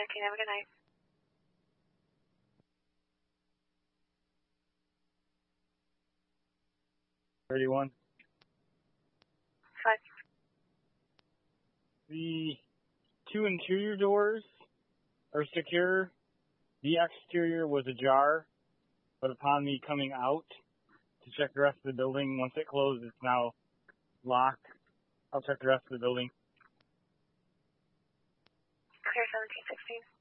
17. Have a good night. $31. 5. The 2 interior doors are secure. The exterior was ajar, but upon me coming out to check the rest of the building, once it closed, it's now locked. I'll check the rest of the building. Clear 1716.